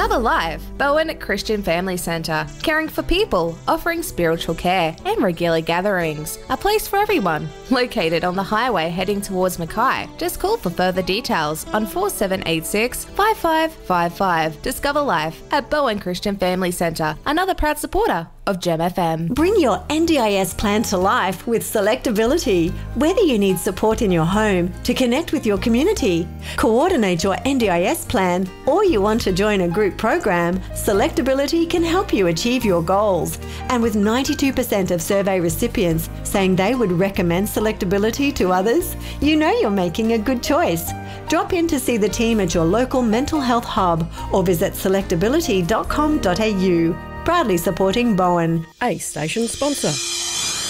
Discover Life, Bowen Christian Family Centre, caring for people, offering spiritual care and regular gatherings. A place for everyone. Located on the highway heading towards Mackay. Just call for further details on 4786 5555. Discover Life at Bowen Christian Family Centre, another proud supporter of Gem FM. Bring your NDIS plan to life with Selectability. Whether you need support in your home, to connect with your community, coordinate your NDIS plan, or you want to join a group program, Selectability can help you achieve your goals. And with 92% of survey recipients saying they would recommend Selectability to others, you know you're making a good choice. Drop in to see the team at your local mental health hub or visit selectability.com.au. Proudly supporting Bowen. A station sponsor.